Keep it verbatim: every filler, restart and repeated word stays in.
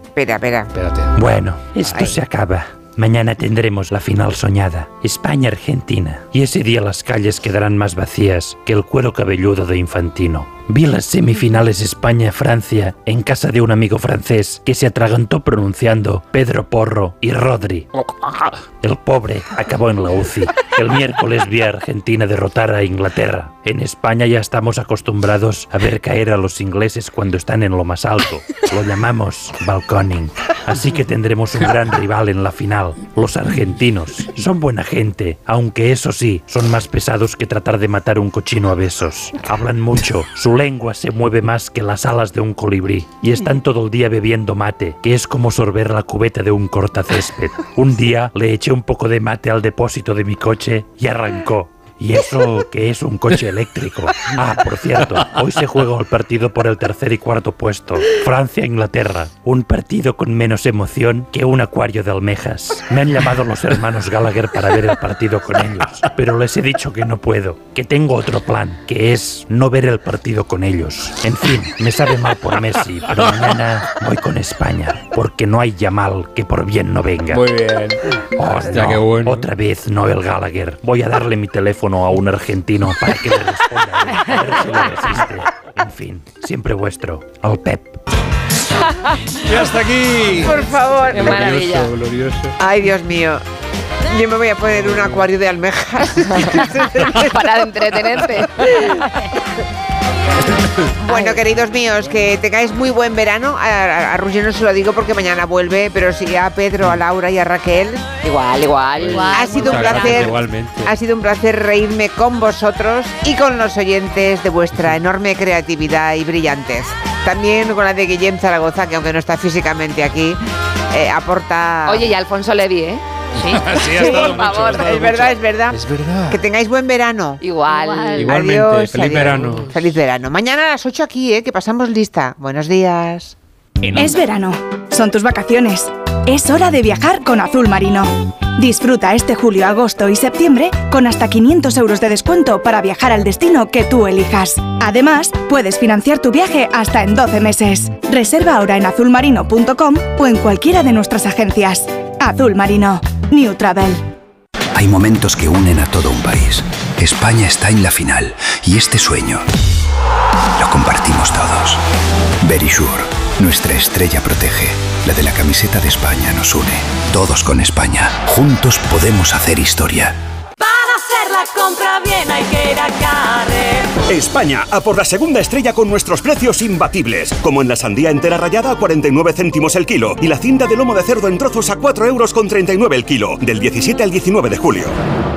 Espera, espera. Espérate. Bueno, esto Ay. se acaba. Mañana tendremos la final soñada, España-Argentina. Y ese día las calles quedarán más vacías que el cuero cabelludo de Infantino. Vi las semifinales España-Francia en casa de un amigo francés que se atragantó pronunciando Pedro Porro y Rodri. El pobre acabó en la U C I. El miércoles vi a Argentina derrotar a Inglaterra. En España ya estamos acostumbrados a ver caer a los ingleses cuando están en lo más alto. Lo llamamos balconing. Así que tendremos un gran rival en la final. Los argentinos son buena gente, aunque eso sí, son más pesados que tratar de matar un cochino a besos. Hablan mucho, su lengua se mueve más que las alas de un colibrí y están todo el día bebiendo mate, que es como sorber la cubeta de un cortacésped. Un día le eché un poco de mate al depósito de mi coche y arrancó. ¿Y eso que es un coche eléctrico? Ah, por cierto, hoy se juega el partido por el tercer y cuarto puesto. Francia-Inglaterra. Un partido con menos emoción que un acuario de almejas. Me han llamado los hermanos Gallagher para ver el partido con ellos, pero les he dicho que no puedo, que tengo otro plan, que es no ver el partido con ellos. En fin, me sabe mal por Messi, pero mañana voy con España, porque no hay Yamal que por bien no venga. Muy bien. Oh, Hostia, no, qué bueno. Otra vez Noel Gallagher. Voy a darle mi teléfono a un argentino para que le responda, a ver si lo resiste. En fin, siempre vuestro, al Pep. Y hasta aquí. Por favor. Qué maravilla. Glorioso, glorioso. Ay, Dios mío. Yo me voy a poner un acuario de almejas. Para entretenerte. Bueno, queridos míos, que tengáis muy buen verano. A, a, a Roger no se lo digo porque mañana vuelve, pero sí a Pedro, a Laura y a Raquel. Igual, igual. Igual. Ha sido un Muchas gracias, placer. igualmente. Ha sido un placer reírme con vosotros y con los oyentes de vuestra enorme creatividad y brillantez. También con la de Guillem Zaragoza, que aunque no está físicamente aquí, eh, aporta... Oye, y Alfonso Levi, ¿eh? Sí. Sí, ha Sí, estado por mucho, favor, ha estado es verdad, mucho. es verdad. Es verdad. Que tengáis buen verano. Igual. Igual. Igualmente, Adiós, feliz adiós. verano. Feliz verano. Mañana a las ocho aquí, ¿eh? Que pasamos lista. Buenos días. Es verano, son tus vacaciones. Es hora de viajar con Azul Marino. Disfruta este julio, agosto y septiembre con hasta quinientos euros de descuento para viajar al destino que tú elijas. Además, puedes financiar tu viaje hasta en doce meses. Reserva ahora en azul marino punto com o en cualquiera de nuestras agencias. Azul Marino. New Travel. Hay momentos que unen a todo un país. España está en la final y este sueño lo compartimos todos. Verisure, nuestra estrella protege. La de la camiseta de España nos une. Todos con España. Juntos podemos hacer historia. Para hacer la compra bien hay que ir a Carrefour. España, a por la segunda estrella con nuestros precios imbatibles. Como en la sandía entera rallada a cuarenta y nueve céntimos el kilo y la cinta de lomo de cerdo en trozos a cuatro euros con treinta y nueve el kilo. Del diecisiete al diecinueve de julio.